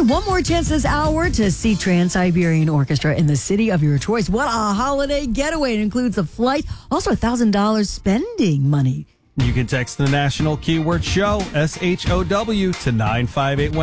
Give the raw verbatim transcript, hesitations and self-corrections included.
one more chance this hour to see Trans-Siberian Orchestra in the city of your choice. What a holiday getaway. It includes a flight, also one thousand dollars spending money. You can text the national keyword show, S H O W, to nine five eight one.